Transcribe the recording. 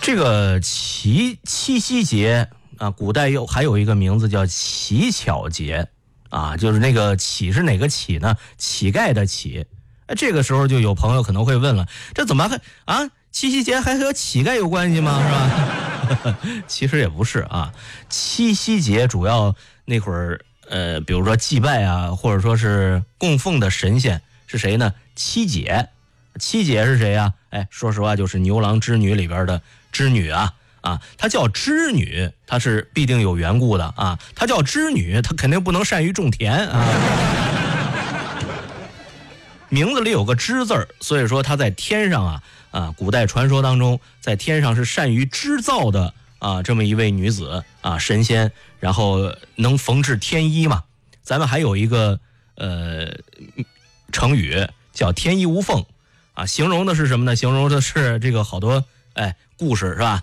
这个七夕节啊，古代还有一个名字叫乞巧节啊，就是那个乞是哪个乞呢？乞丐的乞。这个时候就有朋友可能会问了，这怎么还啊？七夕节还和乞丐有关系吗？是吧？其实也不是啊，七夕节主要那会儿比如说祭拜啊，或者说是供奉的神仙是谁呢？七姐。七姐是谁呀？说实话就是牛郎织女里边的织女啊。她叫织女，她是必定有缘故的啊。她叫织女，她肯定不能善于种田啊。名字里有个织字儿，所以说她在天上古代传说当中，在天上是善于织造的这么一位女子神仙，然后能缝制天衣嘛。咱们还有一个成语叫天衣无缝形容的是什么呢？形容的是这个好多故事是吧？